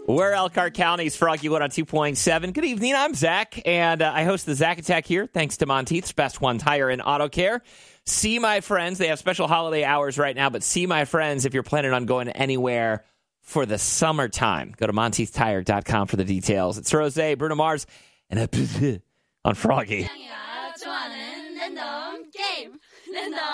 We're Elkhart County's Froggy Wood on 2.7. Good evening, I'm Zach, and I host the Zach Attack here, thanks to Monteith's Best One Tire and Auto Care. See my friends. They have special holiday hours right now, but see my friends if you're planning on going anywhere for the summertime. Go to MonteithTire.com for the details. It's Rose, Bruno Mars, and on Froggy.